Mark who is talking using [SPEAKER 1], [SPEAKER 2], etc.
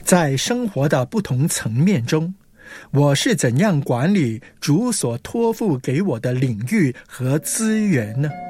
[SPEAKER 1] 在生活的不同层面中，我是怎样管理主所托付给我的领域和资源呢？